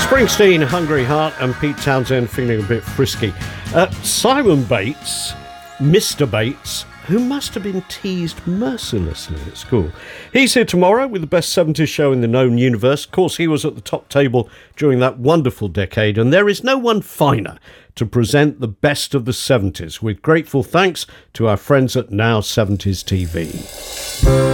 Springsteen, Hungry Heart, and Pete Townsend feeling a bit frisky. Simon Bates, Mr. Bates, who must have been teased mercilessly at school. He's here tomorrow with the best 70s show in the known universe. Of course, he was at the top table during that wonderful decade, and there is no one finer to present the best of the 70s, with grateful thanks to our friends at Now 70s TV.